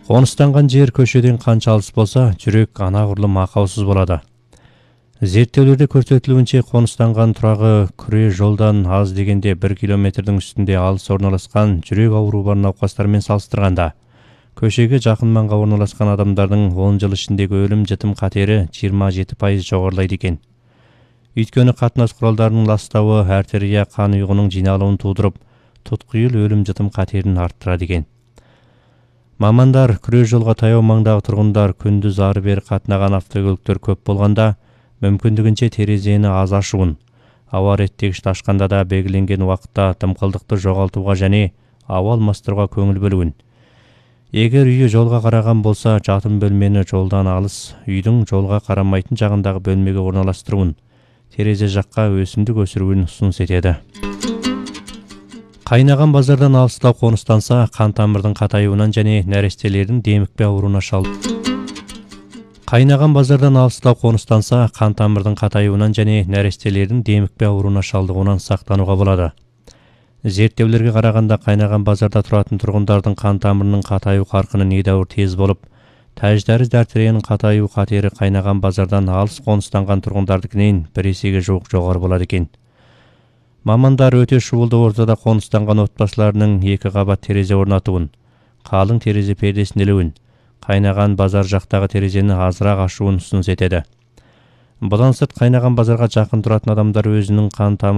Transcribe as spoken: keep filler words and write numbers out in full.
Қоныстанған жер көшеден қанша алыс болса, жүрек анағұрлым ақаусыз болады. Зерттеулерде көрсетілуінше, қоныстанған тұрағы күре жолдан аз дегенде бір километрдің үстінде алыс орналасқан жүрек ауруы бар науқастармен салыстырғанда, көшеге жақын маңға орналасқан адамдардың он жыл ішіндегі өлім жітім қатері жиырма жеті пайыз жоғарылайды екен. Өйткені қатынас құралдарының ластауы артерия қан ұйғының жиналуын тудырып, тұтқиыл өлім жітім қатерін арттырады екен. Мамандар күре жолға таяу маңдағы тұрғындар күндіз ары-бері қатынаған автокөліктер көп болғанда, мүмкіндігінше терезені аз ашуын, ауа реттегішті ашқанда да белгіленген уақытта дымқылдықты жоғалтуға және ауа алмастыруға көңіл бөлуін. Егер үйі жолға қараған болса, жатын бөлмені жолдан алыс, үйдің жолға қарамайтын жағындағы бөлмеге орналастыруын, терезе жаққа өсімдік өсіруін ұсыныс етеді. Қайнаған базардан алыстау қоныстанса, қан тамырдың қатаюынан және нәрестелердің демікпе ауруына шалдығуы. Қайнаған базардан алыстау қоныстанса, қан тамырдың қатаюынан және нәрестелердің демікпе ауруына шалдығуынан сақтануға болады. Зерттеулерге қарағанда қайнаған базарда тұратын тұрғындардың қан тамырының қатаю қарқыны недәуір тез болып, тәждәріс артерияның қатаю қатері қайнаған базардан алыс қоныстанған тұрғындардыкінен бір есеге жуық жоғары болады екен. Мамандар өте шуылды ортада қоныстанған отбасыларының екі қабат терезе орнатуын, қалың терезе пердесін ілуін, қайнаған базар жақтағы терезені азырақ ашуын ұсыныс етеді. Бұдан сырт, қайнаған базарға жақын тұратын адамдар өзінің қан тамыры